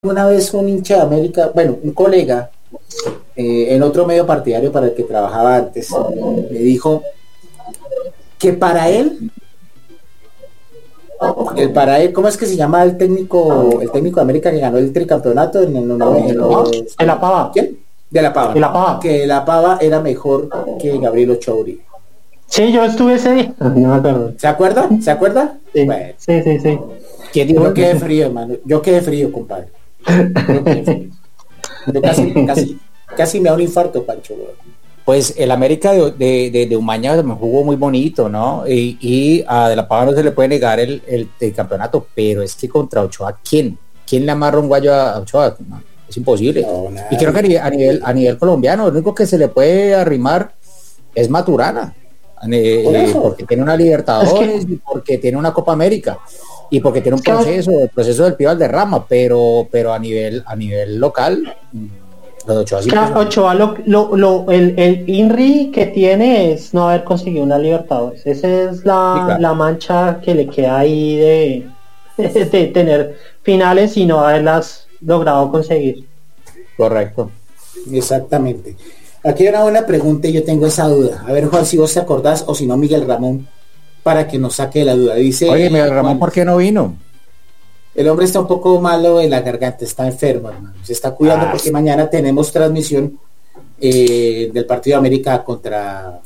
una vez un hincha de América, bueno, un colega, en otro medio partidario para el que trabajaba antes, me dijo que para él, ¿cómo es que se llama el técnico de América que ganó el tricampeonato De la Pava. ¿Quién? De la Pava. De la Pava. Que la Pava era mejor que Gabriel Ochoa Uribe. Sí, yo estuve ese día. No me acuerdo. ¿Se acuerda? ¿Se acuerda? Sí, Bueno, sí. yo quedé frío, hermano. Yo quedé frío, compadre. Yo quedé frío. Yo casi me da un infarto, Pancho. Pues el América de Umaña me jugó muy bonito, ¿no? Y a De la Pava no se le puede negar el campeonato, pero es que contra Ochoa, ¿quién le amarra un guayo a Ochoa? No, es imposible. No, y creo que a nivel colombiano, lo único que se le puede arrimar es Maturana, porque tiene una Libertadores, y porque tiene una Copa América, y porque tiene un el proceso del Pío Valderrama, pero a nivel local, lo de Ochoa sí. Ochoa, el INRI que tiene es no haber conseguido una Libertadores. Esa es la mancha que le queda ahí de tener finales y no haberlas logrado conseguir. Correcto. Exactamente. Aquí hay una buena pregunta y yo tengo esa duda. A ver, Juan, si vos te acordás, o si no, Miguel Ramón, para que nos saque la duda. Dice, oye, Miguel Ramón, ¿por qué no vino? El hombre está un poco malo de la garganta, está enfermo, hermano. Se está cuidando porque mañana tenemos transmisión del partido de América contra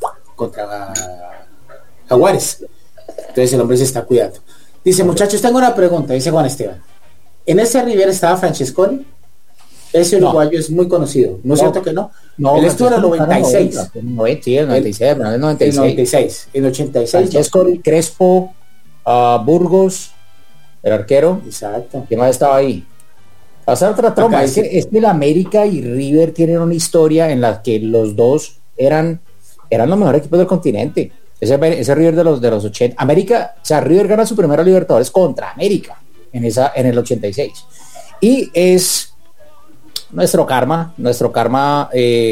Jaguares. Entonces el hombre se está cuidando. Dice, muchachos, tengo una pregunta, dice Juan Esteban. ¿En ese River estaba Francesconi? Ese uruguayo es muy conocido. ¿No es cierto que no? No, él estuvo en el 96. Sí, el 96. En 86. Francesconi, Crespo, Burgos, el arquero. Exacto. ¿Quién más estaba ahí? Pasar otra trompa. Es que el América y River tienen una historia en la que los dos eran los mejores equipos del continente. Ese River de los 80. América, o sea, River gana su primera Libertadores contra América en el 86. Y es nuestro karma a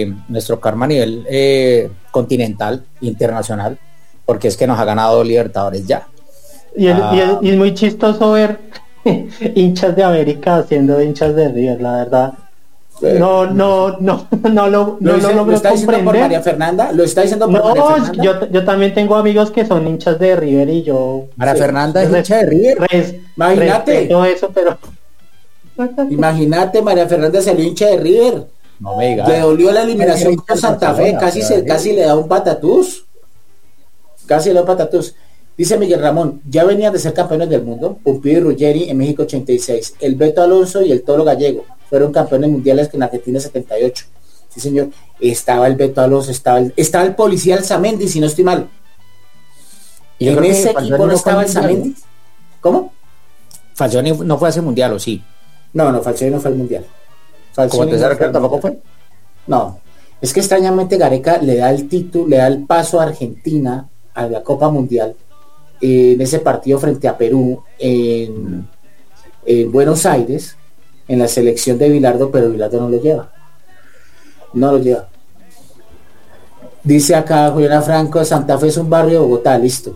nivel continental, internacional, porque es que nos ha ganado Libertadores ya. Y es muy chistoso ver hinchas de América siendo hinchas de River, la verdad. No lo está diciendo por María Fernanda. Lo está diciendo por María Fernanda. Yo también tengo amigos que son hinchas de River y yo. María Fernanda es hincha de River. Imagínate. Eso, pero. Imagínate, María Fernanda salió hincha de River. No me digas. Le dolió la eliminación con Santa Fe, casi le da un patatús. Casi le da un patatús. Dice Miguel Ramón, ya venían de ser campeones del mundo, Pumpido y Ruggeri en México 86, el Beto Alonso y el Toro Gallego fueron campeones mundiales en Argentina 78. Sí, señor, estaba el Beto Alonso, estaba el policía Alzamendi, si no estoy mal. Y en ese equipo no estaba Alzamendi. ¿Cómo? Falcioni no fue a ese mundial, ¿o sí? No, Falcioni no fue al mundial. ¿Como tercer tampoco fue? No, es que extrañamente Gareca le da el título, le da el paso a Argentina a la Copa Mundial en ese partido frente a Perú en Buenos Aires, en la selección de Bilardo, pero Bilardo no lo lleva. Dice acá Juliana Franco, Santa Fe es un barrio de Bogotá, listo.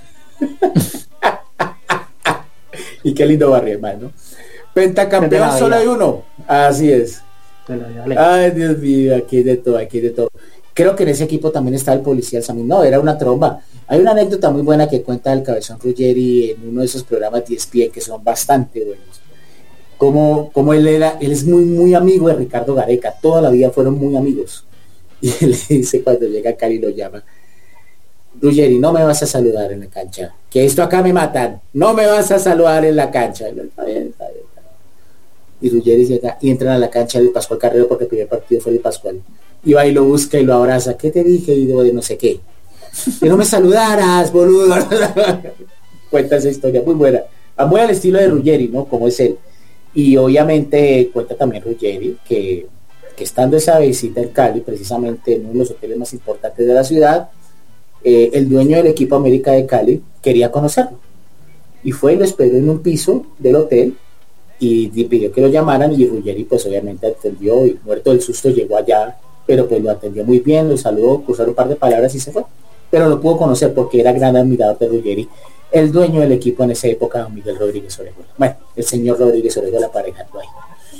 Y qué lindo barrio, hermano. Pentacampeón solo hay uno. Así es. Ay, Dios mío, aquí hay de todo. Creo que en ese equipo también está el policía Samir. No, era una tromba. Hay una anécdota muy buena que cuenta el Cabezón Ruggeri en uno de esos programas de ESPN que son bastante buenos. Como él es muy, muy amigo de Ricardo Gareca. Toda la vida fueron muy amigos. Y él le dice cuando llega a Cali, lo llama: Ruggeri, no me vas a saludar en la cancha. Que esto acá me matan. No me vas a saludar en la cancha. Está bien. Y Ruggeri llega y entran a la cancha del Pascual Carrero porque el primer partido fue el Pascual. Y va y lo busca y lo abraza. ¿Qué te dije? Y de no sé qué. Que no me saludaras, boludo. Cuenta esa historia muy buena. Muy al estilo de Ruggeri, ¿no? Como es él. Y obviamente cuenta también Ruggeri que estando esa visita en Cali, precisamente en uno de los hoteles más importantes de la ciudad, el dueño del equipo América de Cali quería conocerlo. Y fue y lo esperó en un piso del hotel y pidió que lo llamaran, y Ruggeri pues obviamente atendió y muerto del susto llegó allá, pero pues lo atendió muy bien, lo saludó, cruzaron un par de palabras y se fue. Pero lo pudo conocer porque era gran admirador de Ruggeri, el dueño del equipo en esa época, don Miguel Rodríguez Orejuela. Bueno, el señor Rodríguez Orejuela, la pareja no hay.